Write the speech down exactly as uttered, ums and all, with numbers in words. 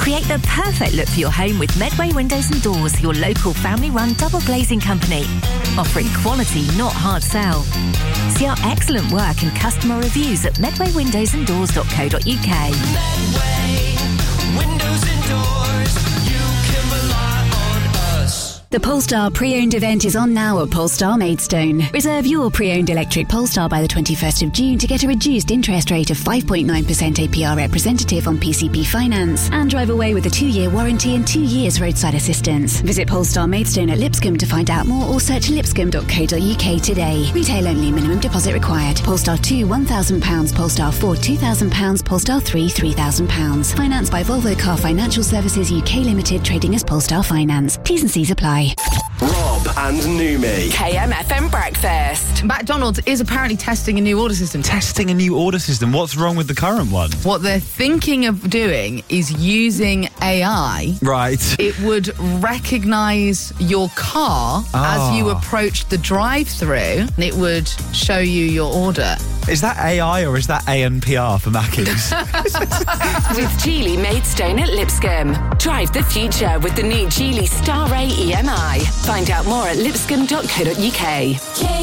Create the perfect look for your home with Medway Windows and Doors, your local family-run double glazing company. Offering quality, not hard sell. See our excellent work and customer reviews at medway windows and doors dot co dot uk. Medway Windows and Doors, you can rely on us. The Polestar pre-owned event is on now at Polestar Maidstone. Reserve your pre-owned electric Polestar by the twenty-first of June to get a reduced interest rate of five point nine percent A P R representative on P C P finance and drive away with a two-year warranty and two years roadside assistance. Visit Polestar Maidstone at Lipscomb to find out more or search lipscomb dot co dot uk today. Retail only, minimum deposit required. Polestar two, one thousand pounds. Polestar four, two thousand pounds. Polestar three, three thousand pounds. Financed by Volvo Car Financial Services U K Limited, trading as Polestar Finance. T's and C's apply. Rob and Numi. K M F M Breakfast. McDonald's is apparently testing a new order system. Testing a new order system? What's wrong with the current one? What they're thinking of doing is using A I. Right. It would recognise your car Oh. as you approach the drive-through, and it would show you your order. Is that A I or is that A N P R for Mackies? With Geely Maidstone at Lipscomb. Drive the future with the new Geely Star Ray E M I. Find out more at lipscomb dot co dot uk.